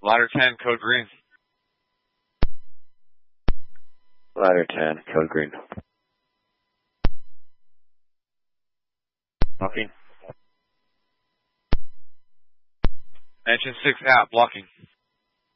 Ladder 10, code green. Ladder 10, code green. Blocking. Engine 6 out, blocking.